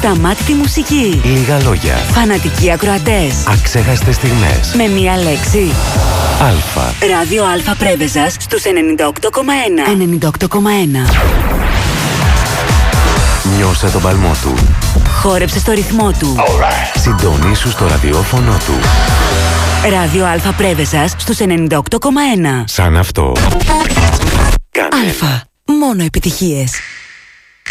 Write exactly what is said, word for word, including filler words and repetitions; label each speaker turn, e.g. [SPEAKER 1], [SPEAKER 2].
[SPEAKER 1] Ασταμάτητη μουσική.
[SPEAKER 2] Λίγα λόγια.
[SPEAKER 1] Φανατικοί ακροατές.
[SPEAKER 2] Αξέχαστες στιγμές.
[SPEAKER 1] Με μία λέξη.
[SPEAKER 2] Αλφα.
[SPEAKER 1] Ράδιο Αλφα Πρέβεζας στους ενενήντα οκτώ κόμμα ένα. ενενήντα οκτώ κόμμα ένα.
[SPEAKER 2] Νιώσε τον παλμό του.
[SPEAKER 1] Χόρεψε στο ρυθμό του.
[SPEAKER 2] Right. Συντονίσου στο ραδιόφωνο του.
[SPEAKER 1] Ράδιο Αλφα Πρέβεζας στους ενενήντα οκτώ κόμμα ένα.
[SPEAKER 2] Σαν αυτό.
[SPEAKER 1] Αλφα. Μόνο επιτυχίες.